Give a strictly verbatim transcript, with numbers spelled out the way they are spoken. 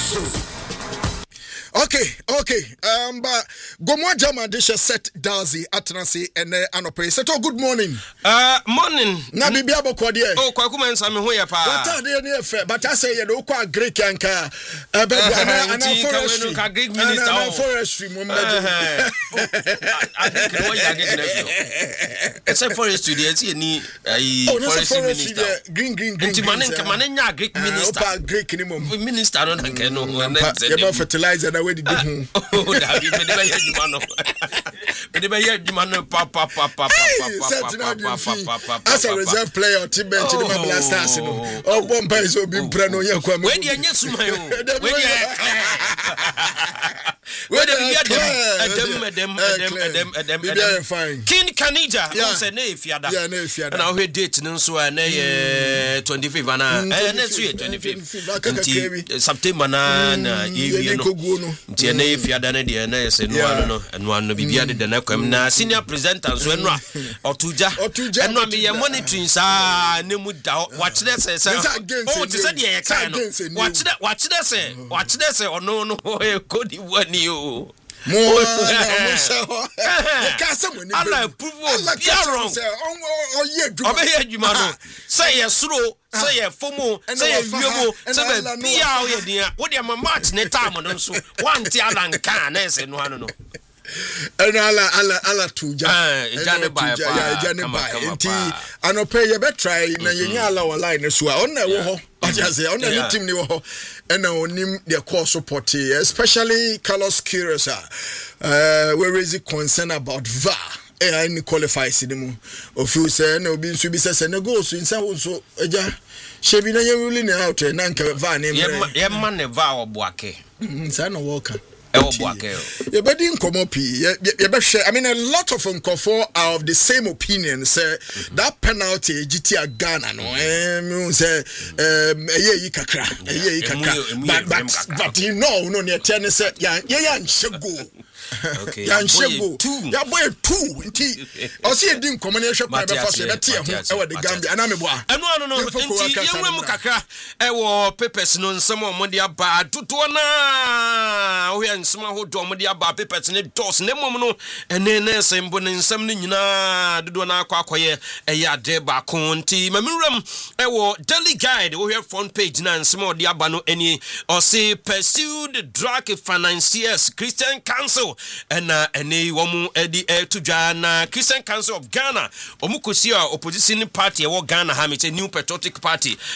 Okay, okay. Um, but Gomo Jama disha set Dazi Atanasi and Anope. Seto, good morning. Uh, morning. Na bibia boko die. Oh, kwa kuma nsame ho ya pa. Wata de ne fe, but I say you kwa Greek anka. Eh be ana forestry. Ka Greek minister. Ana forestry mo meje. I think no ya get na. It's a forestry dey see ni forestry minister. Green green green. Nti manen ka manen nya Greek minister. Opa Greek ni mo. Minister no na ke no. You fertilizer na we di do. Oh, that you made by Jumano. Made by Jumano, papa, papa, papa, as a reserve player, Tibet, Blasters, oh, one place will be Prano Yakwam. Where do you get to my own? Where do you get them? Them, them, them, them, them, fine. King Kanija, who's a name, Fiada. And I'll hear date, and so I nay twenty-fifth, and next year, twenty-fifth. September, nine, Tiene Fiada ne de na yese no ano no eno ano bibia de na kwam na senior presenter so eno otuja eno me ye monitoring sa ne mu da watch this say oh ti say de ye kai no watch that watch this say watch this say ono no e kodi wani o mo mo se ho e ka se mo ni ala prove bia wrong o ye djuma o be ye djuma no say ye suro say ye fomo say ye wiemo say be bia o ye dia wo de ma match ne time no so wanti ala nka na ese no ano no and ala ala ala tuja eh jane ba ya jane ba enti anope ye be try na ye nya ala online so a ona wo ho aja say ona ni team ni wo ho and onim the course support especially Carlos Queiroz uh we raise concern about V A R. Eh, I qualifies in the moon. Of you say, no, be so be says, and go so in some so, Eja, she be no ruling out and Nanka Van, yeah, man, a vow of Boake. Son of Walker. Oh, Boake. Your bedding come up here. I mean, a lot of them are of the same opinion. Say that penalty, G T A Ghana, no, eh, say, um, a year kakra, a year kakra. But, but you know, no, near tennis, yeah, yeah, should go. Okay. Ya nshego two. Ya boy two nti o se edin combination pa be fa so be tie ho e we de Gambia ana me boa. Eno ano no nti yenwe mu kakra e wo papers no nsem o mo de aba tutu na o ye nsem ho do mo de aba papers ne dos ne mom no ene na sembo ne nsem ne nyina dodo na akwa akoye e ya de ba kon nti mamiram e wo Daily Guide wo here front page na nsem o de aba no eni o se pursue the drug financiers Christian Council and uh, any woman Eddie Air to Ghana Christian Council of Ghana Omukosia opposition party or Ghana Hamit a new patriotic party